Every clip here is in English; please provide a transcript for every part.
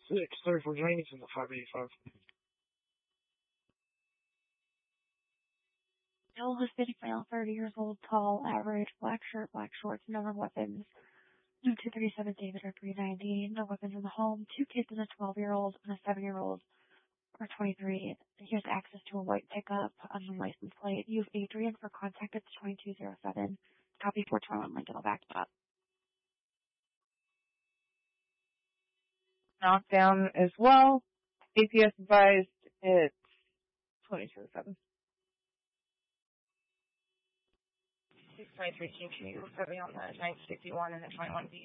34 drainage in the 585. Bill Hispanic male, 30 years old, tall, average, black shirt, black shorts, no weapons. New 237 David or 390, no weapons in the home, 2 kids and a 12-year-old and a 7-year-old, or 23. He has access to a white pickup on the license plate. Use Adrian for contact. It's 2207. Copy 421 Lincoln. I'll back it up. Knockdown as well. APS advised it's 2207. 623 King, can you put me on the 961 and the 21B?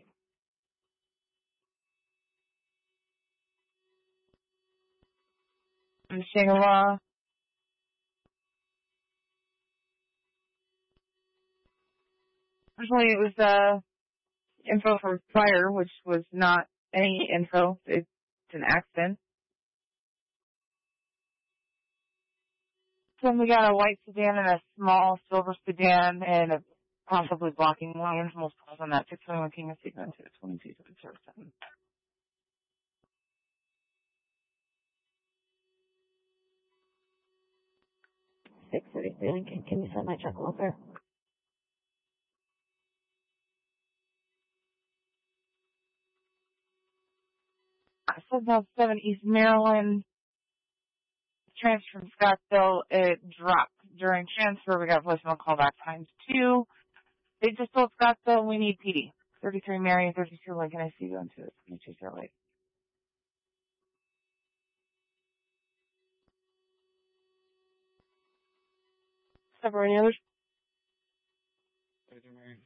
And Shangri-La. Actually, it was info from fire, which was not any info. It's an accident. So we got a white sedan and a small silver sedan and a possibly blocking line. Most calls on that. 621 King of Sequence to 22707. 633 Lincoln. Can you send my truck over? South 7 East Maryland. Transfer from Scottsdale, it dropped. During transfer, we got voicemail callback times 2. They just told Scottsdale we need PD. 33 Mary, 32 Lincoln, I see you going to 2208. Several any others? 33 Mary.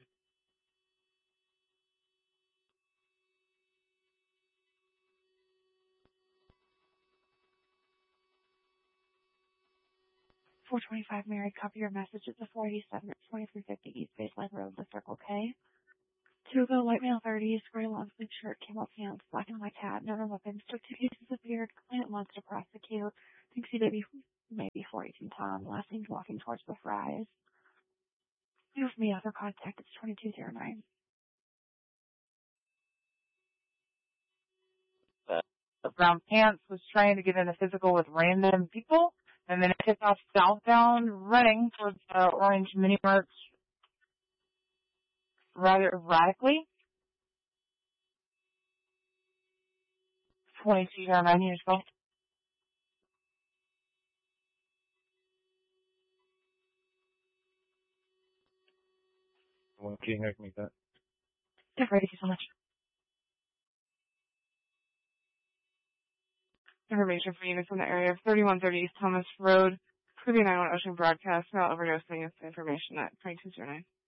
.425 Mary, copy your message. It's a 487 at 2350 East Baseline Road, the Circle K. 2 ago, white male 30s, gray long sleeve shirt, camo pants, black and white hat, no weapons, took 2 cases of beard, client wants to prosecute, thinks he may be 418 Tom, last name's walking towards the Fries. Use me other contact, it's 2209. The brown pants was trying to get in a physical with random people, and then it took off southbound, running towards the orange mini marts rather erratically. 2209 years old. One King, I can make that. Yeah, thank you so much. Information for units in the area of 3130 East Thomas Road, Caribbean Island Ocean Broadcast, now overdosing with information at 2209.